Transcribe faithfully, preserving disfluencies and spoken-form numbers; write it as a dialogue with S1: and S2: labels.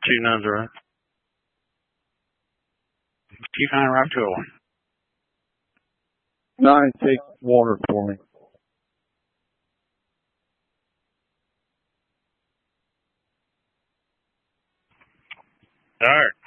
S1: Two nines are right. Keep nine right to one.
S2: Nine, take water for me.
S1: All right.